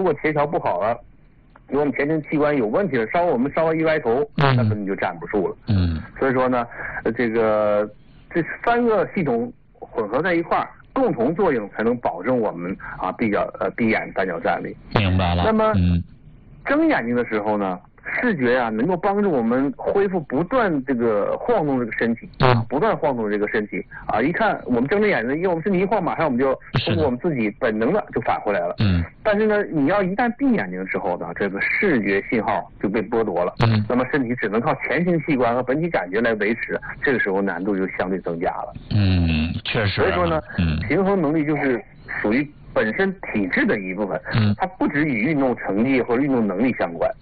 果协调不好了，如果我们前庭器官有问题了，我们稍微一歪头，那可能就站不住了。所以说呢，这3个系统混合在一块儿，共同作用才能保证我们闭眼单脚站立。 明白了。 那么睁眼睛的时候呢，视觉能够帮助我们恢复不断这个晃动这个身体，不断晃动这个身体一看我们睁着眼睛，因为我们身体一晃，马上我们就通过我们自己本能的就返回来了。但是呢，你要一旦闭眼睛之后呢，这个视觉信号就被剥夺了。那么身体只能靠前庭器官和本体感觉来维持，这个时候难度就相对增加了。 确实。 所以说呢，平衡能力就是属于本身体质的一部分，它不只与运动成绩或者运动能力相关。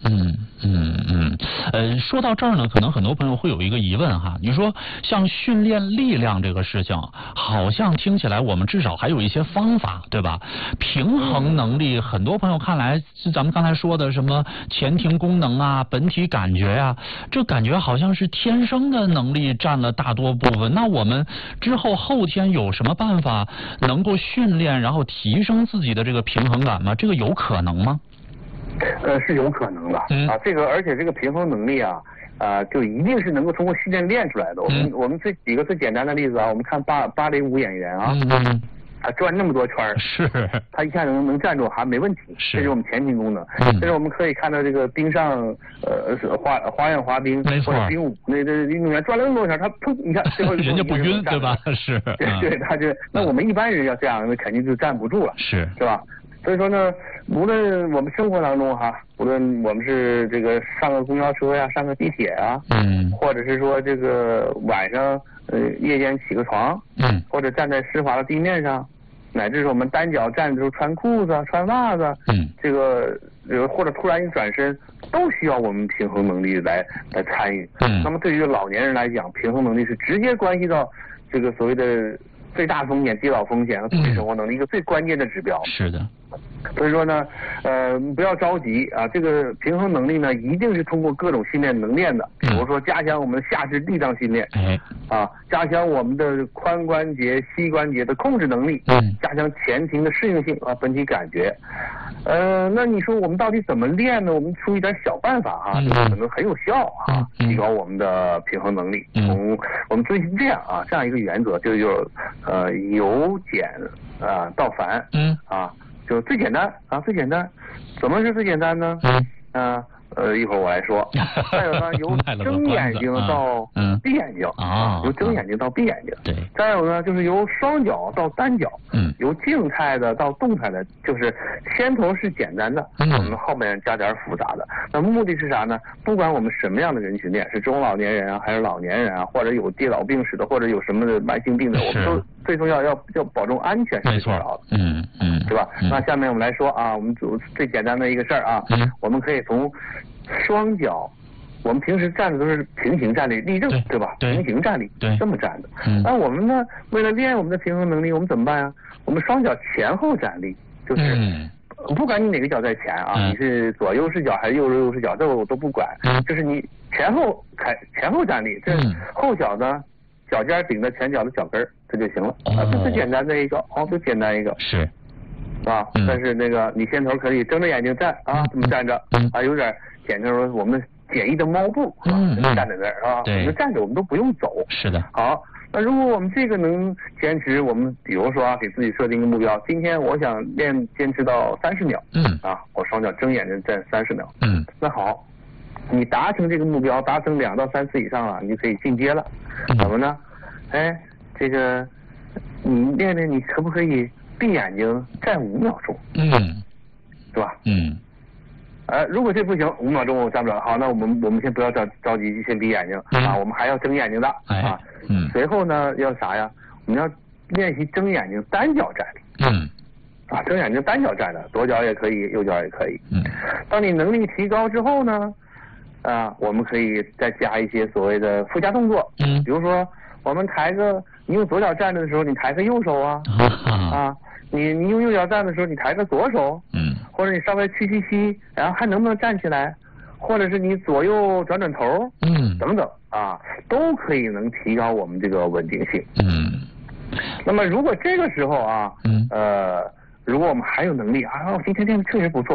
说到这儿呢，可能很多朋友会有一个疑问哈，你说像训练力量这个事情，好像听起来我们至少还有一些方法，对吧？平衡能力，很多朋友看来是咱们刚才说的什么前庭功能啊、本体感觉啊，这感觉好像是天生的能力占了大多部分。那我们之后后天有什么办法能够训练，然后提升自己的这个平衡感吗？这个有可能吗？ 是有可能的而且这个平衡能力就一定是能够通过训练练出来的。我们举个最简单的例子我们看芭蕾舞演员他转那么多圈是他一下能站住还没问题，这是我们前庭功能。这是我们可以看到这个冰上花样滑冰或者冰舞那运动员转了那么多圈，他砰你看最后人家不晕对吧？是对他那我们一般人要这样，那肯定就站不住了，是吧？所以说呢，无论我们生活当中无论我们是这个上个公交车呀，上个地铁或者是说这个晚上夜间起个床，或者站在湿滑的地面上，乃至是我们单脚站的时候穿裤子穿袜子，这个或者突然一转身，都需要我们平衡能力来参与。那么对于老年人来讲，平衡能力是直接关系到这个所谓的最大风险、跌倒风险和自己生活能力一个最关键的指标。 是的。 所以说呢，不要着急这个平衡能力呢，一定是通过各种训练能练的。比如说加强我们的下肢力量训练，加强我们的髋关节、膝关节的控制能力，加强前庭的适应性本体感觉。那你说我们到底怎么练呢？我们出一点小办法可能很有效提高我们的平衡能力。我们遵循这样一个原则，就是由简到繁就最简单最简单。怎么是最简单呢？一会儿我来说。再有呢，由睁眼睛到闭眼睛由睁眼睛到闭眼睛。对。再有呢，就是由双脚到单脚，由静态的到动态的，就是先头是简单的，我们后面加点复杂的。那目的是啥呢？不管我们什么样的人群练，是中老年人还是老年人或者有跌倒病史的，或者有什么的慢性病的，我们都最重要要保重安全是最重要的。对吧？那下面我们来说我们最简单的一个事儿我们可以从双脚，我们平时站的都是平行站立，立正，对吧？平行站立，这么站的。那我们呢，为了练我们的平衡能力，我们怎么办我们双脚前后站立，就是不管你哪个脚在前你是左右视角还是右视角，这我都不管，就是你前后站立，这后脚呢脚尖顶着前脚的脚跟，这就行了这最简单的一个最简单一个是但是那个你先头可以睁着眼睛站这么站着有点简直说我们简易的猫步站在那儿我们站着我们都不用走。是的。好，那如果我们这个能坚持，我们比如说给自己设定一个目标，今天我想坚持到30秒我双脚睁眼睛站30秒那好，你达成这个目标，达成2到3次以上了，你就可以进阶了。怎么呢？这个你练练，你可不可以闭眼睛站5秒钟？是吧？如果这不行，5秒钟我站不了，好，那我们先不要着急，先闭眼睛我们还要睁眼睛的随后呢要啥呀？我们要练习睁眼睛单脚站立。睁眼睛单脚站的，左脚也可以，右脚也可以。当你能力提高之后呢，我们可以再加一些所谓的附加动作。比如说我们你用左脚站着的时候，你抬个右手你用右脚站的时候，你抬个左手，或者你稍微屈膝，然后还能不能站起来，或者是你左右转头，等等都可以能提高我们这个稳定性。那么如果这个时候如果我们还有能力今天练的确实不错。